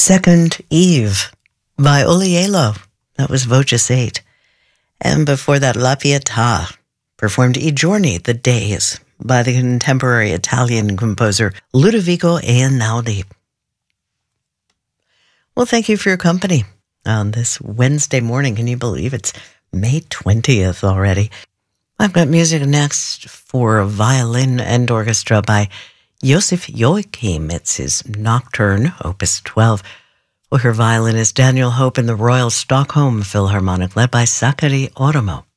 Second Eve by Oliello. That was Voces 8. And before that, La Pietà performed I giorni, the days, by the contemporary Italian composer Ludovico Einaudi. Well, thank you for your company on this Wednesday morning. Can you believe it's May 20th already? I've got music next for violin and orchestra by Josef Joachim. It's his Nocturne, Opus 12. Well, her violinist Daniel Hope in the Royal Stockholm Philharmonic, led by Sakari Ormo.